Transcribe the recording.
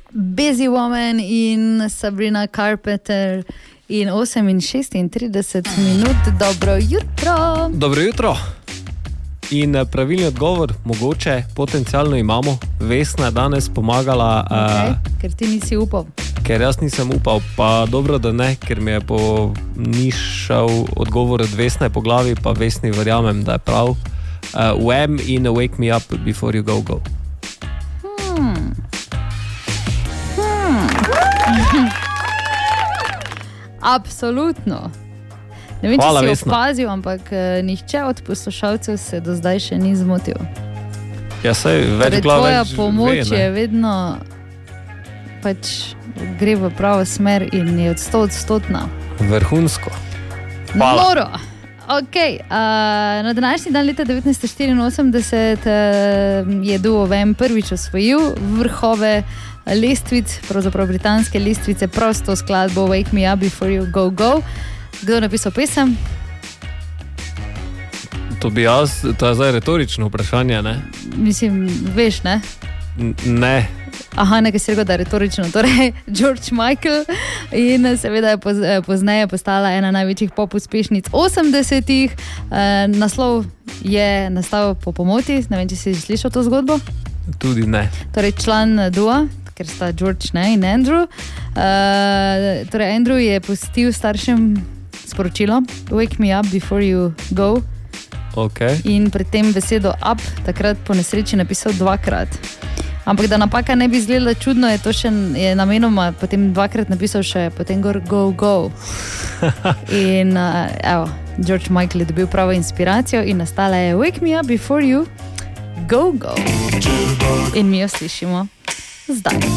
Busy Woman in Sabrina Carpenter in 8:36 minut. Dobro jutro. Dobro jutro. In pravilni odgovor, mogoče, potencialno imamo. Vesna je danes pomagala. Ker ti nisi upal. Ker jaz nisem upal, pa dobro, da ne, ker mi je ni šel odgovor od Vesne po glavi, pa Vesni verjamem, da je prav. Wham in Wake Me Up Before You Go Go. Absolutno. Ne vem, hvala, če si Vesna opazil, ampak nihče od poslušalcev se do zdaj še ni zmotil. Ja, sej več glav tvoja več pomoč je vedno pač gre v pravo smer in je 100%. Vrhunsko. Hvala. Noro. Okay, na današnji dan leta 1984 je duo Wham prvič osvojil vrhove lestvic, pravzaprav britanske lestvice, prosto skladbo Wake Me Up Before You Go Go. Kdo je napisal pesem? To bi jaz, to je zdaj retorično vprašanje, ne? Mislim, veš, ne? Ne. Aha, nekaj si rekel, da je retorično. Torej, George Michael in seveda je pozneje postala ena največjih pop uspešnic 80-ih. Naslov je nastal po pomoti, ne vem, če si slišal to zgodbo? Tudi ne. Torej, član dua, ker sta George in Andrew. Torej, Andrew je pustil staršem sporočilo Wake me up before you go. Okay. In pri tem besedo up takrat po nesreči napisal 2-krat. Ampak da napaka ne bi izgledala čudno, je to še je namenoma potem 2-krat napisal še potem gor go, go. In evo, George Michael je dobil pravo inspiracijo in nastala je Wake me up before you go, go. In mi jo slišimo zdaj.